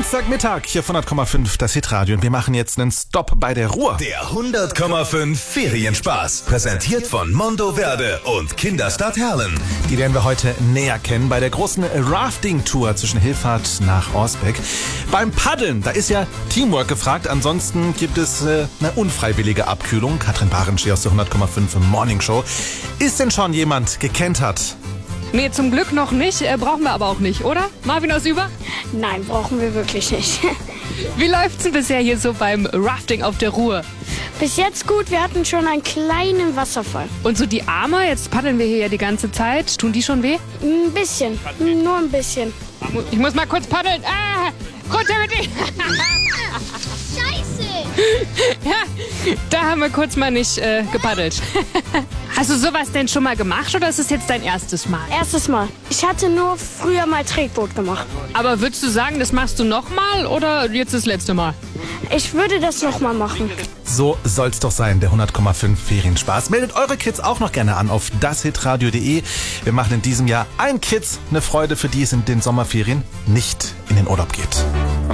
Dienstagmittag hier auf 100,5 das Hitradio und wir machen jetzt einen Stopp bei der Ruhr. Der 100,5 Ferienspaß. Präsentiert von Mondoverde und Kinderstadt Herlen. Die werden wir heute näher kennen bei der großen Rafting-Tour zwischen Hillfahrt nach Orsbeck. Beim Paddeln, da ist ja Teamwork gefragt. Ansonsten gibt es eine unfreiwillige Abkühlung. Katrin Barenschi aus der 100,5 Morning Show. Ist denn schon jemand gekentert? Nee, zum Glück noch nicht. Brauchen wir aber auch nicht, oder? Marvin aus Über? Nein, brauchen wir wirklich nicht. Wie läuft's denn bisher hier so beim Rafting auf der Ruhr? Bis jetzt gut, wir hatten schon einen kleinen Wasserfall. Und so die Arme, jetzt paddeln wir hier ja die ganze Zeit. Tun die schon weh? Ein bisschen, nur ein bisschen. Ich muss mal kurz paddeln. Runter mit dir! Scheiße! Ja, da haben wir kurz mal nicht gepaddelt. Hast du sowas denn schon mal gemacht oder ist es jetzt dein erstes Mal? Erstes Mal. Ich hatte nur früher mal Tretboot gemacht. Aber würdest du sagen, das machst du nochmal oder jetzt das letzte Mal? Ich würde das nochmal machen. So soll's doch sein, der 100,5 Ferienspaß. Meldet eure Kids auch noch gerne an auf dashitradio.de. Wir machen in diesem Jahr allen Kids eine Freude, für die es in den Sommerferien nicht in den Urlaub geht.